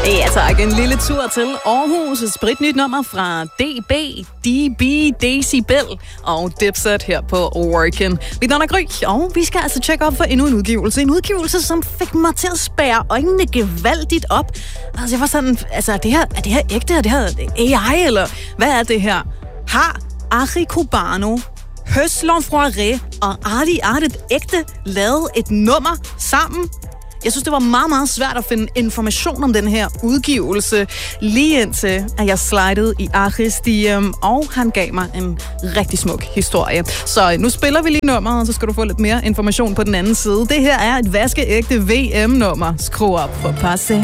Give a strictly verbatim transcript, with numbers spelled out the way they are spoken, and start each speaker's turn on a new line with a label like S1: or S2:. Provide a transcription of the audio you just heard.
S1: Ja tak, en lille tur til Aarhus. Spritnyt nummer fra D B, D B, Decibel og Dipset her på Workin. Mit navn er Gry, og vi skal altså tjekke op for endnu en udgivelse. En udgivelse, som fik mig til at spærre øjnene gevaldigt op. Altså jeg var sådan, altså er det her, er det her ægte? Er det her A I, eller hvad er det her? Har Ari Cubano, Høslon Froiré og Arti Artet ægte lavet et nummer sammen? Jeg synes, det var meget, meget svært at finde information om den her udgivelse, lige indtil at jeg slidede i Aris D M, og han gav mig en rigtig smuk historie. Så nu spiller vi lige nummeret, og så skal du få lidt mere information på den anden side. Det her er et vaskeægte V M-nummer. Skru op for Passe.